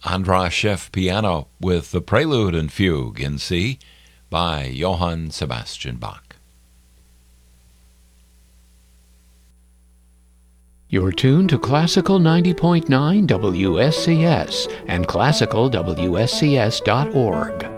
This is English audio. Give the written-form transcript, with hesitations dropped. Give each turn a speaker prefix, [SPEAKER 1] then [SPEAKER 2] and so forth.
[SPEAKER 1] Andras Schiff piano with the Prelude and Fugue in C by Johann Sebastian Bach.
[SPEAKER 2] You're tuned to Classical 90.9 WSCS and classicalwscs.org.